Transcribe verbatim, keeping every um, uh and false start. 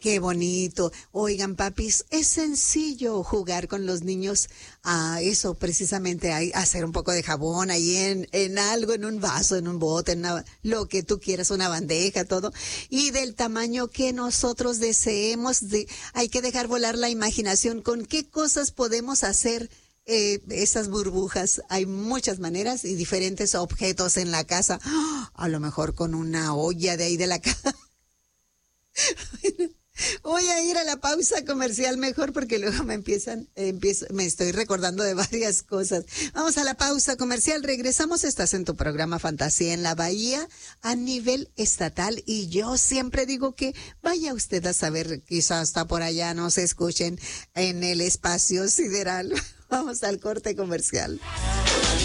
Qué bonito. Oigan, papis, es sencillo jugar con los niños a eso, precisamente, a, a hacer un poco de jabón ahí en, en algo, en un vaso, en un bote, en una, lo que tú quieras, una bandeja, todo. Y del tamaño que nosotros deseemos, de, hay que dejar volar la imaginación con qué cosas podemos hacer. Eh, esas burbujas, hay muchas maneras y diferentes objetos en la casa. ¡Oh! A lo mejor con una olla de ahí de la casa. Voy a ir a la pausa comercial mejor porque luego me empiezan, eh, empiezo, me estoy recordando de varias cosas. Vamos a la pausa comercial, regresamos, estás en tu programa Fantasía en la Bahía a nivel estatal y yo siempre digo que vaya usted a saber, quizás hasta por allá nos escuchen en el espacio sideral. Vamos al corte comercial.